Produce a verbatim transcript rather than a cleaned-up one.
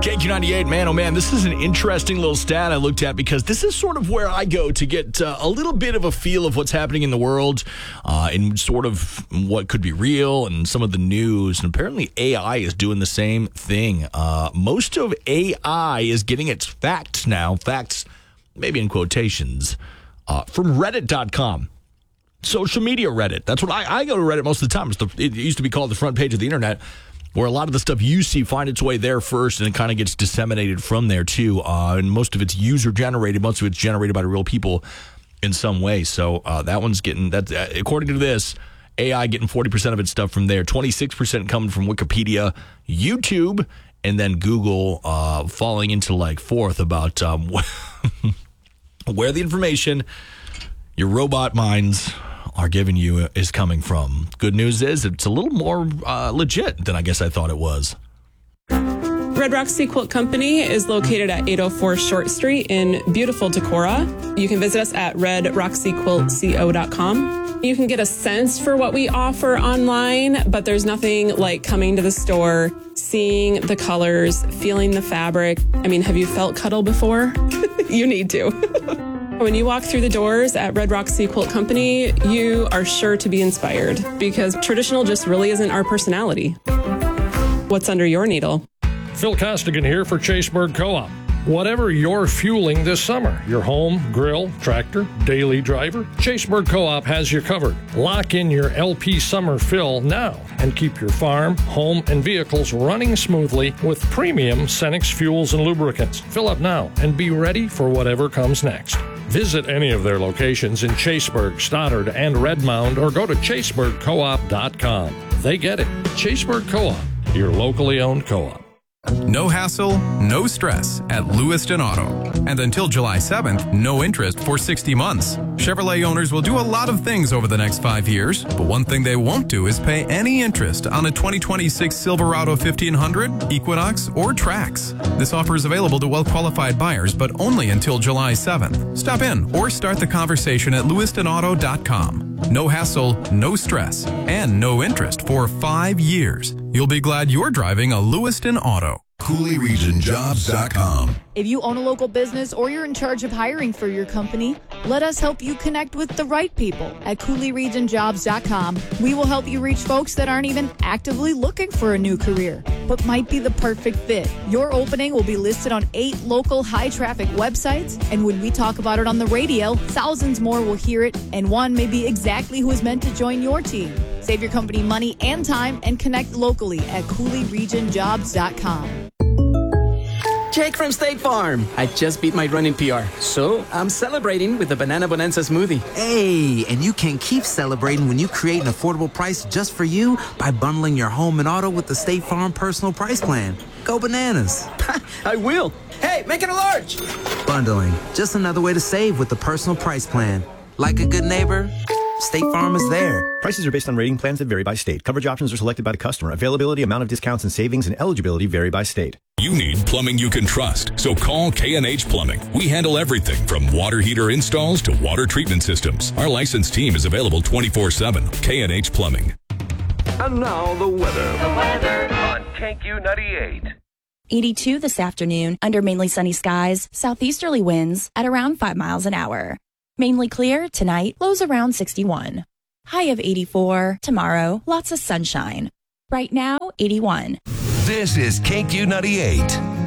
K Q ninety-eight, man, oh man, this is an interesting little stat I looked at because this is sort of where I go to get uh, a little bit of a feel of what's happening in the world uh, and sort of what could be real and some of the news. And apparently A I is doing the same thing. Uh, most of A I is getting its facts now, facts maybe in quotations, uh, from reddit dot com. Social media Reddit. That's what I, I go to Reddit most of the time. It's the, it used to be called the front page of the internet, where a lot of the stuff you see find its way there first, and it kind of gets disseminated from there, too. Uh, and most of it's user-generated. Most of it's generated by real people in some way. So uh, that one's getting, that. Uh, according to this, A I getting forty percent of its stuff from there, twenty-six percent coming from Wikipedia, YouTube, and then Google uh, falling into, like, fourth about um, where the information your robot minds are giving you is coming from. Good news is it's a little more uh, legit than I guess I thought it was. Red Roxy Quilt Company is located at eight oh four Short Street in beautiful Decorah. You can visit us at red roxy quilt co dot com. You can get a sense for what we offer online, but there's nothing like coming to the store, seeing the colors, feeling the fabric. I mean, have you felt cuddle before? You need to. When you walk through the doors at Red Roxy Quilt Company, you are sure to be inspired because traditional just really isn't our personality. What's under your needle? Phil Costigan here for Chaseburg Co-op. Whatever you're fueling this summer, your home, grill, tractor, daily driver, Chaseburg Co-op has you covered. Lock in your L P summer fill now and keep your farm, home, and vehicles running smoothly with premium Cenex fuels and lubricants. Fill up now and be ready for whatever comes next. Visit any of their locations in Chaseburg, Stoddard, and Redmond, or go to chaseburg co op dot com. They get it. Chaseburg Co-op, your locally owned co-op. No hassle, no stress at Lewiston Auto. And until July seventh, no interest for sixty months. Chevrolet owners will do a lot of things over the next five years, but one thing they won't do is pay any interest on a twenty twenty-six Silverado fifteen hundred, Equinox, or Trax. This offer is available to well-qualified buyers, but only until July seventh. Stop in or start the conversation at lewiston auto dot com. No hassle, no stress, and no interest for five years. You'll be glad you're driving a Lewiston Auto. Cooley Region Jobs dot com. If you own a local business or you're in charge of hiring for your company, let us help you connect with the right people at Cooley Region Jobs dot com. We will help you reach folks that aren't even actively looking for a new career, but might be the perfect fit. Your opening will be listed on eight local high-traffic websites, and when we talk about it on the radio, thousands more will hear it, and one may be exactly who is meant to join your team. Save your company money and time and connect locally at Cooley Region Jobs dot com. Jake from State Farm. I just beat my running P R, so I'm celebrating with the Banana Bonanza smoothie. Hey, and you can keep celebrating when you create an affordable price just for you by bundling your home and auto with the State Farm Personal Price Plan. Go bananas. I will. Hey, make it a large. Bundling, just another way to save with the Personal Price Plan. Like a good neighbor, State Farm is there. Prices are based on rating plans that vary by state. Coverage options are selected by the customer. Availability, amount of discounts and savings, and eligibility vary by state. You need plumbing you can trust, so call K and H Plumbing. We handle everything from water heater installs to water treatment systems. Our licensed team is available twenty-four seven. K and H Plumbing. And now the weather. The weather on K Q ninety-eight. eighty-two this afternoon under mainly sunny skies, southeasterly winds at around five miles an hour. Mainly clear tonight, lows around sixty-one. High of eighty-four. Tomorrow, lots of sunshine. Right now, eighty-one. This is K Q ninety-eight.